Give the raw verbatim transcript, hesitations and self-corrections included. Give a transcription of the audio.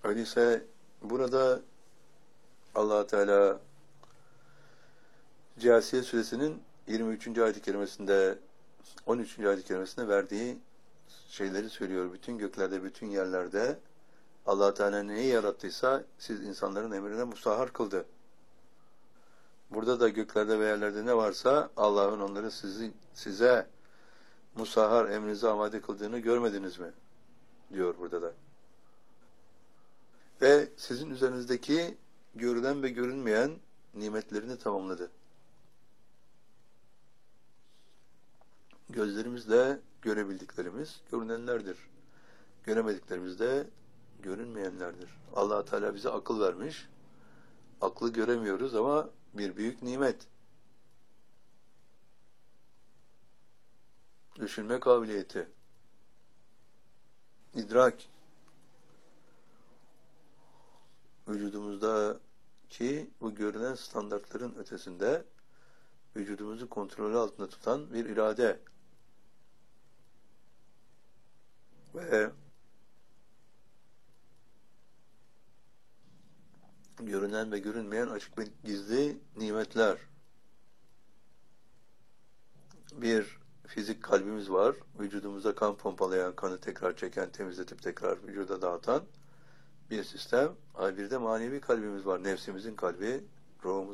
Öyleyse burada Allah Teala Câsiye suresinin yirmi üçüncü ayet-i kerimesinde, on üçüncü ayet-i kerimesinde verdiği şeyleri söylüyor. Bütün göklerde, bütün yerlerde Allah Teala neyi yarattıysa siz insanların emrine musahhar kıldı. Burada da göklerde ve yerlerde ne varsa Allah'ın onları sizi, size musahhar, emrinize amade kıldığını görmediniz mi? Diyor burada da. Ve sizin üzerinizdeki görülen ve görünmeyen nimetlerini tamamladı. Gözlerimizle görebildiklerimiz görünenlerdir. Göremediklerimiz de görünmeyenlerdir. Allah Teala bize akıl vermiş. Aklı göremiyoruz ama bir büyük nimet. Düşünme kabiliyeti. İdrak. Vücudumuzdaki bu görünen standartların ötesinde vücudumuzu kontrolü altında tutan bir irade ve görünen ve görünmeyen açık ve gizli nimetler. Bir fizik kalbimiz var. Vücudumuza kan pompalayan, kanı tekrar çeken, temizletip tekrar vücuda dağıtan bir sistem. Bir de manevi kalbimiz var. Nefsimizin kalbi, ruhumuz